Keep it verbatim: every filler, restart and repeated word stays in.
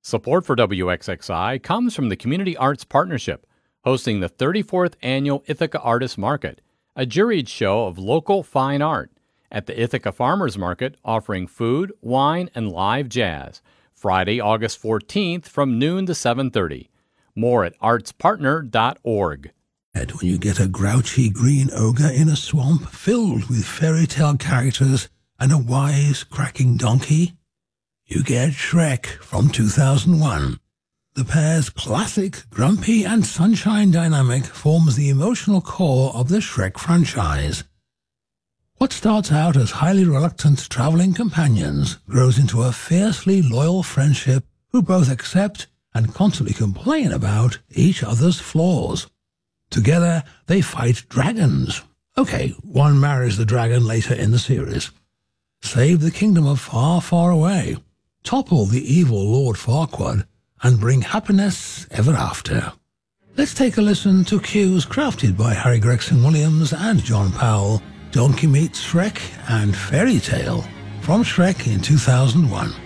Support for W X X I comes from the Community Arts Partnership, hosting the thirty-fourth Annual Ithaca Artists Market, a juried show of local fine art, at the Ithaca Farmers Market offering food, wine, and live jazz, Friday, August fourteenth from noon to seven thirty. More at arts partner dot org. When you get a grouchy green ogre in a swamp filled with fairy tale characters and a wise, cracking donkey, you get Shrek from two thousand one. The pair's classic, grumpy and sunshine dynamic forms the emotional core of the Shrek franchise. What starts out as highly reluctant traveling companions grows into a fiercely loyal friendship who both accept and constantly complain about each other's flaws. Together, they fight dragons. Okay, one marries the dragon later in the series. Save the kingdom of Far, Far Away, topple the evil Lord Farquaad, and bring happiness ever after. Let's take a listen to cues crafted by Harry Gregson Williams and John Powell, Donkey Meets Shrek and Fairy Tale from Shrek in two thousand one.